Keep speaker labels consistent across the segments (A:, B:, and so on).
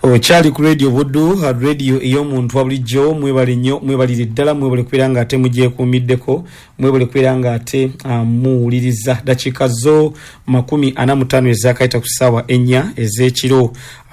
A: Ochali ku radio Buddu, radio ey'omuntu wabulijjo, mwebale nnyo, mwebalire ddala, mwebale kubeera nga ate mugyekuumiddeko, mwebale kubeera nga ate muwuliriza dakiika zo 45 ezakayita ku ssaawa 4 ez'ekiro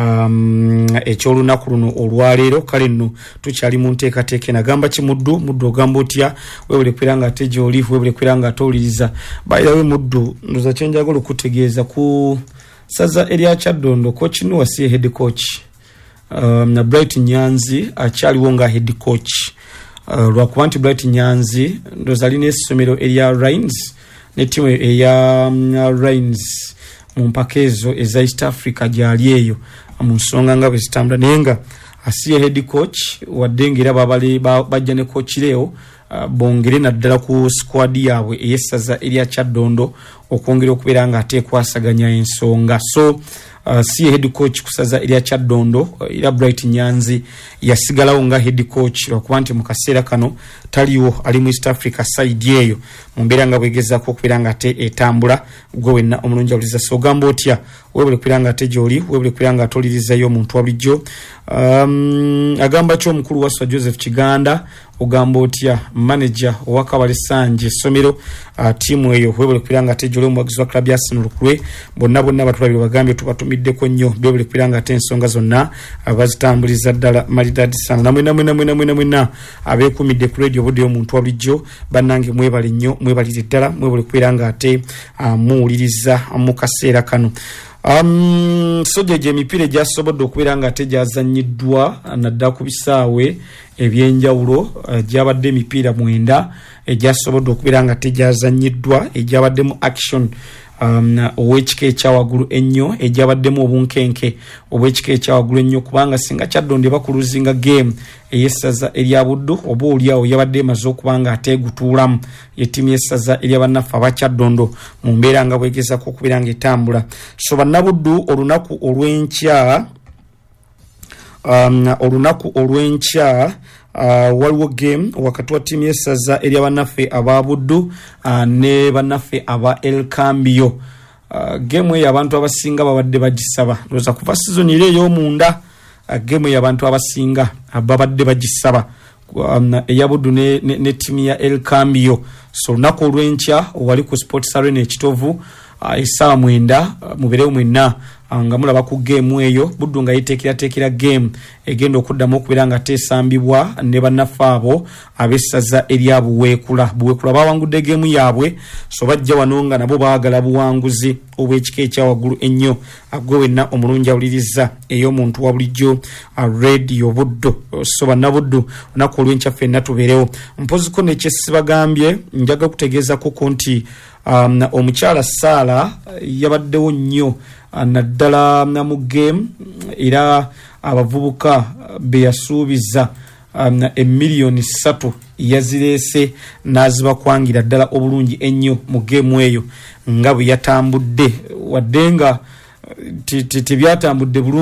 A: eky'olunaku luno olwaleero. Kale nno tukyali mu nteekateeka nagamba ki muddu ogamba otya, webale kubeera nga ate gy'oli, webale kubeera nga ate owuliriza. Bayirawe muddu ndoza kye njagala okutegeeza ku saza erya Kyaddondo coach no wasiye head coach na Bright Nyanzi akyaliwo nga head coach lwakuba nti Bright Nyanzi ndozalina essomero erya Rains ne timu eya Rains mu mpakezo eza East Africa gyali eyo mu nsonga nga bwe zitambula naye nga asiye head coach waddengira babali bajja ne coach leo bongere naddala ku squad yaabwe eyessaza erya Kyaddondo okwongera okubeera nga ate kwasaganya ensonga. So si head coach kusaza erya Kyaddondo era Bright Nyanzi yasigalawo nga head coach lwakuba nti mu kaseera kano taliwo ali mu East Africa side eyo mu mbeera nga bwegezaako okubeera nga ate etambula gwe wenna omulungi awuliriza. So gamba otya webule kubeera nga ate gy'oli, webule kubeera nga atolirizayo omuntu wa bulijjo. Agamba ki omukulu wa Joseph Kiganda ogamba otya manager owa Kabale Sanje essomero tiimu eyo webule kubeera nga ate gy'oli omuwagizi wa club ya Arsenal kulwe bonna batulabire bagambye tubatumiddeko nnyo bebule kubeera nga ate ensonga zonna abazitambuliza ddala malidadi sana namwena abeekumidde ku radio Buddu y'omuntu wa bulijjo bannange mwebale nnyo mwebalire ddala mwebule kubeera nga ate muwuliriza mu kaseera kano. So gye emipiira gyasobodde okubeera nga ate gyazannyiddwa nadda ku bisaawe ebyenjawulo gyabadde emipiira 9 egyasobodde okubeera nga ate gyazannyiddwa egyabaddemu action ow'ekika ekyawaggulu ennyo egyabaddemu obunkenke obw'ekika ekyawaggulu ennyo kubanga singa Kyaddondo bakuluzinga game eyessaza erya Buddu oba oliawo yabadde emaze okuba nga ate gutuulamu ye ttiimu y'essaza erya bannaffe aba Kyaddondo mu mbeera nga bwegezaako okubeera nga etambula. So bannabuddu olunaku olw'enkya waliwo game wakati wa ttiimu y'essaza erya bannaffe aba Buddu ne bannaffe aba El Cambio. Game eyo abantu abasinga babadde bagisaba ndowooza kuva sizoni eri ey'omunda game eyo abantu abasinga babadde bagisaba eya Buddu ne ttiimu ya El Cambio. So olunaku olw'enkya wali ku Sports Arena ekitovu essaawa 9 mubeerewo mwenna nga mulaba ku game eyo Buddu nga yeteekerateekera game egenda okuddamu okubeera nga teesambibwa ne bannaffe abo ab'essaza erya Buweekula bawangudde game yaabwe. So bajja wano nga nabo baagala buwanguzi obw'ekika ekyawaggulu ennyo agwe wenna omulungi awuliriza ey'omuntu wa bulijjo radio Buddu. So bannabuddu olunaku olw'enkya ffenna tubeerewo mpoziko nekyesibagambye njaga kutegeezako nti omukyala Saala yabaddewo nnyo naddala mu game era abavubuka be yasuubiza emiliyoni 3 yazireese n'azibakwangira ddala obulungi ennyo mu game eyo nga bwe yatambudde wadde nga tebyatambudde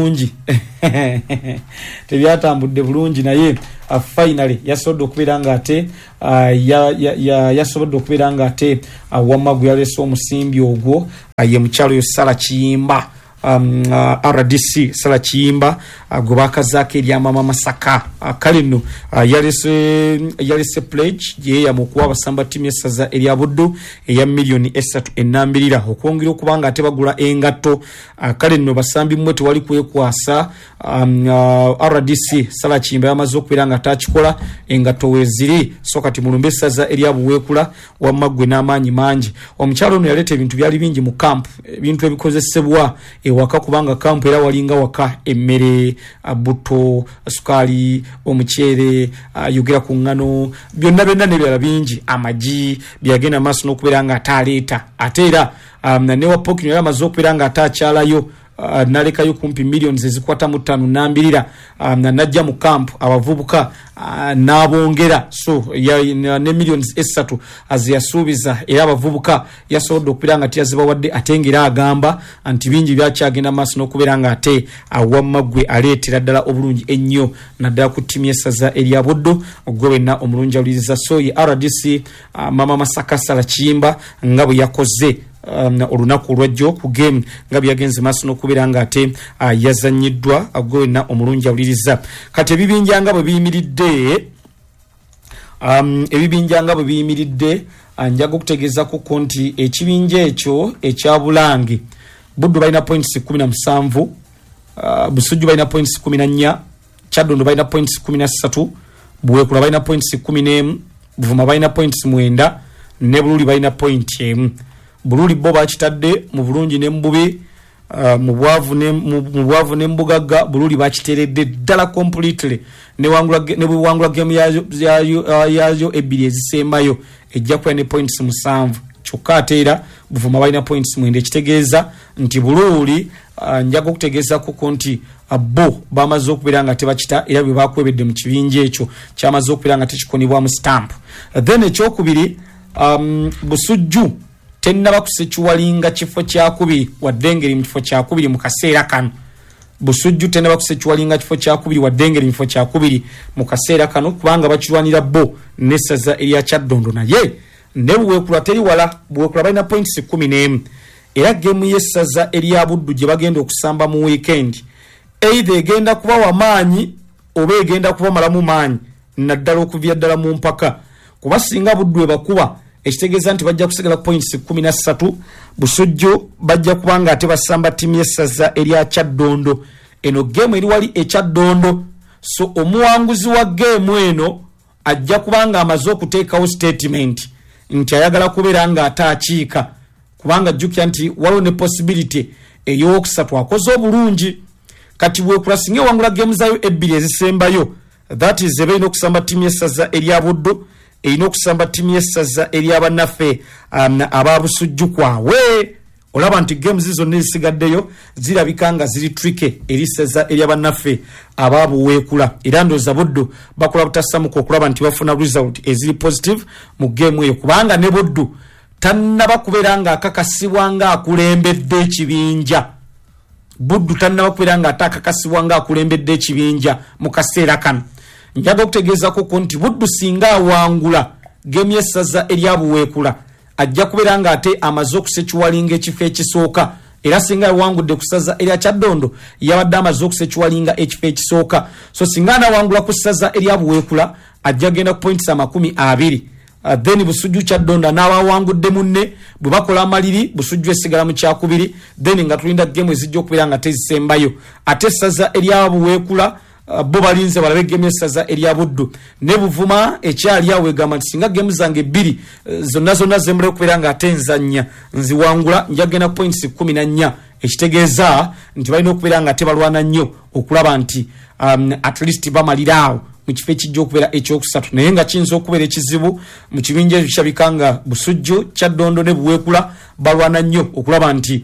A: bulungi naye finally yasobodde okubeera nga ate yasobodde okubeera nga ate wamagwe yaleese omusimbi ogwo ye mukyalo yo Sala Kiyimba RDC Sala Kiyimba gwe bakazaako eryamama Masaka. Kale nno yalese pledge yeeyamu okuwa abasamba ttiimu y'essaza erya Buddu eya miliyoni 3.4 okwongera okuba nga ate bagula engatto. Kale nno basambi mmwe tewali kwekwasa RDC Sala Kiyimba yamaze okubeera nga takikola engatto weeziri so kati mulumbe essaza erya Buweekula wamma gwe n'amaanyi mangi. Omukyalo ono yaleeta ebintu byali bingi mu camp ebintu ebikozesebwa ewaka kubanga camp era walinga waka emmere buto sukaali omuceere yogera ku ngano byonna n'ebirala bingi amagi byagenda maaso n'okubeera nga ataleeta ate era ne wa Pokino era amaze okubeera nga atakyalayo nalekayo kumpi miliyoni ezikwata mu 5.2 najja mu camp abavubuka n'abongera so ne miliyoni 3 aziyasuubiza era abavubuka yasobodde okubeera nga tiyazibawadde ate ngera agamba nti bingi byakyagenda maaso n'okubeera nga ate awamaggwe aleetera ddala obulungi ennyo naddala ku ttiimu y'essaza erya Buddu gwe wenna omulungi awuliriza. So ye RDC mama Masaka Sala Kiyimba nga bwe yakoze olunaku olwajjo ku game nga byagenze maaso n'okubeera nga ate yazanyiddwa agwena omulungi awuliriza kati ebibinja nga bwe biyimiridde njaga okutegeeza ku nti ekibinja ekyo ekya Bulange Buddu balina points 17 Busujju balina points 14 Kyaddondo balina points 13 Buweekula balina points 11 Buvuma balina points 9 ne Bululi balina point 1 Bululi bo bakitadde mu bulungi ne mbubi mu bwavu ne mbugagga Bululi bakiteredde ddala completely ne wangula game yayo ebbiri ezisembayo ejja kuba ne points 7 kyokka ate era Buvuma balina points 9 ekitegeeza nti Bululi njaga okutegeeza ku nti bo bamaze okubeera nga tebakita era bwe bakwebedde mu kibinja ekyo kyamaze okubeera nga tekikonibwa mu stamp then ekyokubiri Busujju tennaba kusekiwalinga kifo kyakubiri wadde ngeri mu kifo kyakubiri mu kaseera kano Busujju tennaba kusekiwalinga kifo kyakubiri wadde ngeri mu kifo kyakubiri mu kaseera kano kubanga bakirwanira bo n'essaza erya Kyaddondo naye ne Buweekula teri wala Buweekula balina points 11 era game y'essaza erya Buddu gye bagenda okusamba mu weekend either egenda kuba wamaanyi oba egenda kuba malamu maanyi naddala okuvya ddala mu mpaka kuba singa Buddu ebakuba ekitegeeza nti bajja kusigala points 13 Busujju bajja kubanga ate basamba timu y'essaza erya Kyaddondo eno game eri wali ekyaddondo so omuwanguzi wa game eno ajja kubanga amaze okuteekawo statement nti ayagala kubeera nga ataakiika kubanga jjukya nti waliwo ne possibility ey'okusatu akoze obulungi kati Buweekula singa wangula game zayo ebbiri ezisembayo that is eba ina okusamba timu y'essaza erya Buddu erina okusamba timu y'essaza erya bannaffe aba Busujju kwawe olaba nti games zonna ezisigaddeyo zirabika nga ziri tricky eri essaza erya bannaffe aba Buweekula era ndowooza Buddu bakola butasamuka okulaba nti bafuna result eziri positive mu game eyo kubanga ne Buddu tannaba kubeera nga akakasibwa nga akulembedde ekibinja Buddu tannaba kubeera nga atakakasibwa nga akulembedde ekibinja mu kaseera kano njaga okutegeeza ko nti Buddu singa awangula game y'essaza erya Buweekula ajja kubeera nga ate amaze okusekiwalinga ekifo ekisooka era singa awangudde ku ssaza erya Kyaddondo yabadde amaze okusekiwalinga ekifo ekisooka so singa anawangula ku ssaza erya Buweekula ajja genda ku points 20 then Busujju Kyaddondo n'abawangudde munne bwe bakola amaliri Busujju esigala mu kyakubiri then nga tulinda game ezijja okubeera nga tezisembayo ate essaza erya Buweekula bo balinze balabe game y'essaza erya Buddu ne Buvuma ekyali awo egamba nti singa game zange ebbiri zonna zembule okubeera nga ate nzannya nziwangula njagenda points 14 ekitegeeza nti balina okubeera nga tebalwana nnyo okulaba nti at least bamaliraawo mu kifo ekijja okubeera ekyokusatu naye nga kiyinza okubeera ekizibu mu kibinja ekyo kirabika nga Busujju Kyaddondo ne Buweekula balwana nnyo okulaba nti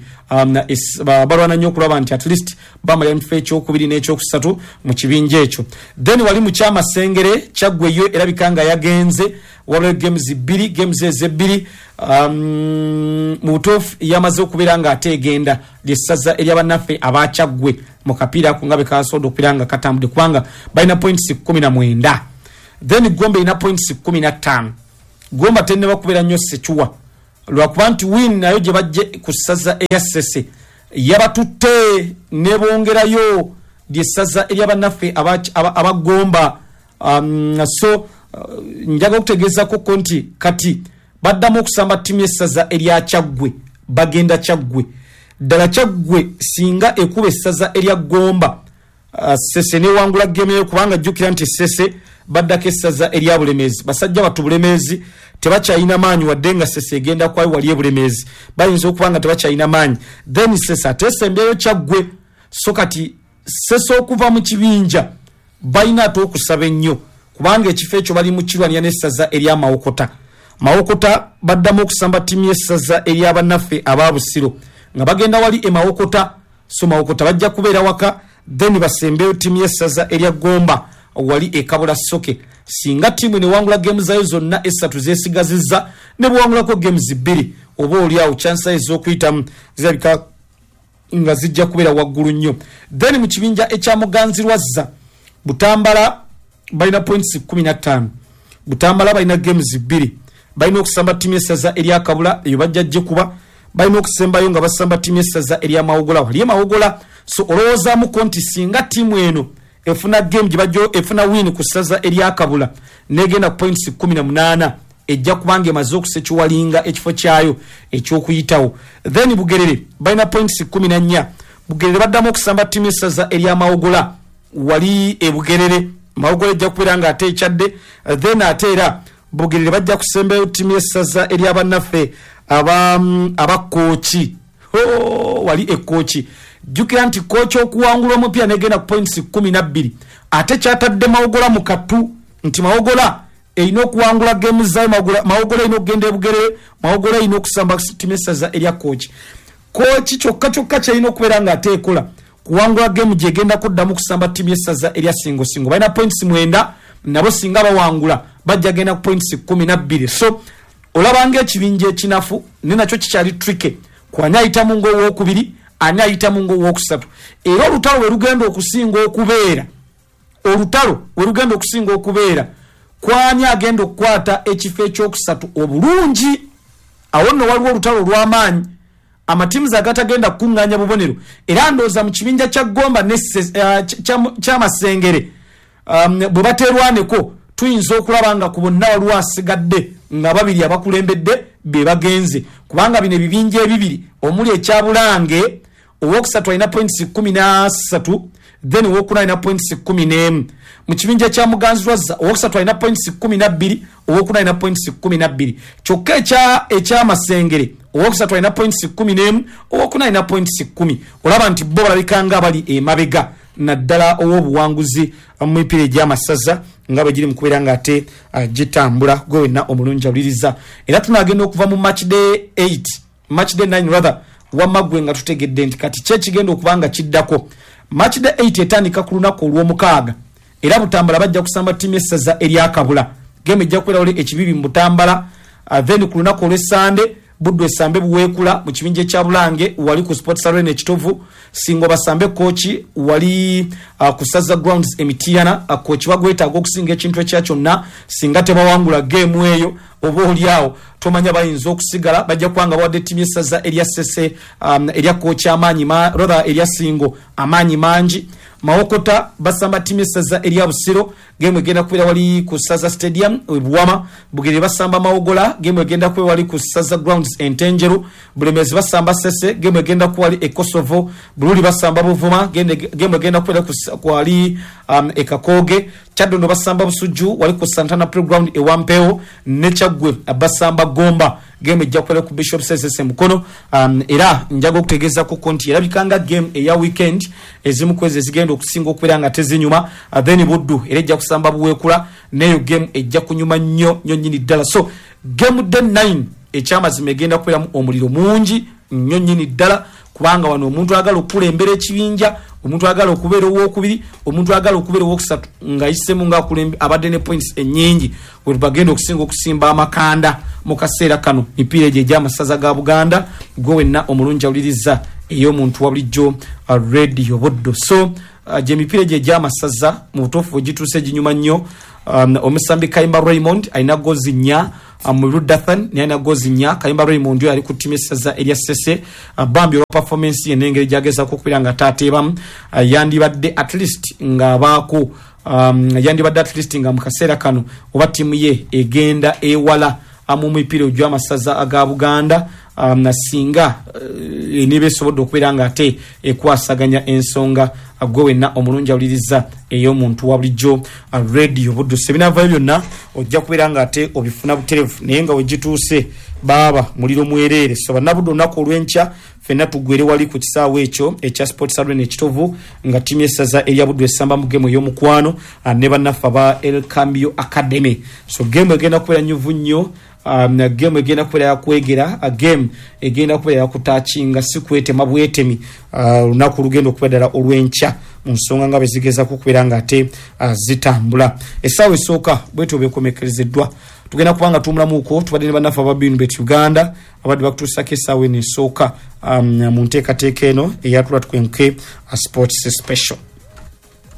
A: at least bamalira mu kifo ekyokubiri n'ekyokusatu mu kibinja ekyo then wali mu Kyamasengere Kyaggweyo erabika nga yagenze waliwo games ezebbiri mu butuufu yamaze okubeera nga ate egenda lyessaza erya bannaffe aba Kyaggwe mu kapiira ako nga bekasobola okubeera nga katambudde kubanga balina points 19 then Gombe erina points 15 Gomba tenne bakubeera nnyo Sechuwa lwakuba nti win nayo gye bajje ku ssaza erya Ssese yabatutte ne bongerayo lyessaza erya bannaffe aba Gomba so njaga okutegeeza ko nti kati baddamu okusamba timu y'essaza erya Kyaggwe bagenda Kyaggwe ddala Kyaggwe singa ekuba essaza erya Gomba Ssese ne wangula game yo kubanga jjukira nti Ssese baddako essaza erya Bulemeezi basajja batu Bulemeezi tebakyayina maanyi wadde nga Ssese egenda kwayo wali Bulemeezi bayinza okuba nga tebakyayina maanyi then Ssese atesembyeyo Kyaggwe so kati Ssese okuva mu kibinja balina ate okusaba ennyo kubanga ekifo ekyo bali mu kirwanira n'essaza erya Mawokota baddamu okusamba timu y'essaza erya bannaffe aba Busiro nga bagenda wali Mawokota so Mawokota bajja kubeera waka then basembeyo timu y'essaza erya Gomba wali Kabula Soke singa timu ne wangula game zayo zonna esatu zesigazizza ne buwangulako games 2 oba oli awo chance ez'okuyitamu zirabika nga zijja kubeera waggulu nnyo then mu kibinja ekyamuganzirwazza Butambala balina points 15 Butambala balina games 2 balina okusamba timu y'essaza erya Kabula eyo bajja kuba balina okusembayo nga basamba timu essaza erya Mawogola wali Mawogola. So olowooza mu konti singa timu eno efuna game gibajo efuna win ku ssaza erya Kabula negenda ku points 18 ejja kubanga emaze okusekiwalinga ekifo kyayo ekyokuyitawo. Then Bugerere balina points 14. Bugerere baddamu okusamba timu essaza erya Mawogola wali Bugerere. Mawogola ejja kubeera nga ate ekyadde. Then ate era Bugerere bajja kusembayo timu essaza erya bannaffe abakooki wali ekooki. Jukira nti kooki okuwangula omupira negenda ku points 12 ate kyatadde Mawogola mu katu nti Mawogola erina okuwangula game zayo. Mawogola erina okugenda Bugerere. Mawogola erina okusamba timu essaza erya kooki. Kooki kyokka kyerina okubeera nga ate ekola kuwangula game gyegenda kuddamu kusamba timu essaza erya Singo. Balina points 9 nabo singa bawangula bajja genda ku points 12. So olabanga ekibinja ekinafu ninakyo kikyali tricky kwanya ayitamu ng'owokubiri ani ayitamu ng'owokusatu. Era olutalo we lugenda okusinga okubeera kwanya agenda okukwata ekifo ekyokusatu obulungi. Awo nno waliwo olutalo olw'amaanyi amatimu agatagenda kukuŋŋaanya bubonero. Era ndooza mu kibinja kya Gomba ky'Amasengere bwe bateerwaneko tuyinza okulaba nga ku bonna waliwo asigadde nga babiri abakulembedde be bagenze kubanga bino ebibinja ebibiri omuli ekya Bulange owokusatu alina points 13 then owokuna alina points 11. Mu kibinja kya Muganzirwazza owokusatu alina points 12 owokuna alina points 12. Kyokka eky'Amasengere owokusatu alina points 11 owokuna alina points 10. Olaba nti bo balabika nga bali emabega naddala ow'obuwanguzi mu mipiira egy'amasaza nga bwe giri mu kubeera nga ate gitambula gwe wenna omulungi awuliriza. Era tunaagenda okuva mu match day 9 rather wamma gwe nga tutegedde nti kati kyekigenda okuba nga kiddako. Match day 8 etandika ku lunaku olw'omukaaga era Butambala bajja kusamba ttiimu essaza erya Kabula. Game ejja kubeera wali ekibibi mu Butambala. Then ku lunaku olw'Essande Buddu esambe Buweekula mu kibinja ekya Bulange wali ku Sports Arena ekitovu. Singo basambe kooki wali ku Saza Grounds Emitiana. Kooki bagwetaaga okusinga ekintu ekya kyonna singa tebawangula game eyo oba oliawo tomanya bayinza okusigala. Bajja kubanga bawadde ttiimu essaza erya Ssese erya kooki amaanyi erya Singo amaanyi mangi. Mawokota basamba ttiimu essaza erya Busiro. Game egenda kubeera wali ku Saza Stadium Buwama. Bugerere basamba Mawogola. Game egenda kubeera wali ku Saza Grounds Entenjeru. Bulemezi basamba Ssese. Game egenda kubeera wali e Kosovo. Bululi basamba Buvuma. Game egenda kubeera ku wali Kakoge. Kyadondo basamba Busujju wali ku Santana Playground e Wampewo. Ne Kyaggwe basamba Gomba. Game ejja kubeera ku Bishop Sesese Mukono. Era njaga okutegeeza ku konti erabikanga game eya weekend ezimu kwezi ezigenda okusinga okubeera nga tezinyuma. Then Buddu era ejja kusamba Buweekula neyo game ejja kunyuma nnyo nnyini ddala. So game day 9 ekyamazima egenda kubeeramu omuliro mungi nnyo nnyini ddala kubanga wano omuntu agala okulembera ekibinja, omuntu agala okubeera owokubiri, omuntu agala okubeera owokusatu nga yisemu nga akulembe abadde ne points ennyingi bwe bagenda okusinga okusimba amakanda mu kaseera kano mipiira egyo egy'amasaza ga Buganda. Gwe wenna omulungi awuliriza ey'omuntu wa bulijjo Radio Buddu. So gye mipiira egyo egy'amasaza mu butuufu gituuse ginyuma nnyo. Omusambi Kayimba Raymond alina gozi 4 mu Rudathan ne alina gozi 4. Kayimba Raymond yali ku ttiimu essaza erya Ssese. Bambi olwa performance ye n'engeri gy'agezaako okubeera nga taateebamu yandibadde at least ng'abaako yandibadde at least nga mu kaseera kano oba ttiimu ye egenda ewala mu mipiira egy'amasaza aga Buganda nasinga niba esobodde okubeera nga ate ekwasaganya ensonga. Gwe wenna omulungi awuliriza ey'omuntu wa bulijjo Radio Buddu. Sebinavayo byonna ojja kubeera nga ate obifuna buterevu naye nga wegituuse baaba muliro mwereere. So bannabuddu olunaku olw'enkya ffenna tuggwere wali ku kisaawe ekyo ekya Sports Arena ekitovu nga ttiimu essaza erya Buddu esamba mu gemu ey'omukwano ne bannaffe aba El Cambio Academy. So gemu egenda kubeera nyuvu nnyo. Game egenda kubeera yakwegera game egenda kubeera yakutachinga si kwetema bwetemi lunaku lugenda okubeera ddala olw'enkya mu nsonga nga bwe zigeza kukubeera nga ate zitambula. Essaawa esooka bwetyo beekomekerezeddwa tugenda kubanga tumulamuuko tubadde ne bannaffe aba BNBet Uganda abadde bakutuusako essaawa eno esooka mu nteekateeka eno eyatula tukwenke sports special.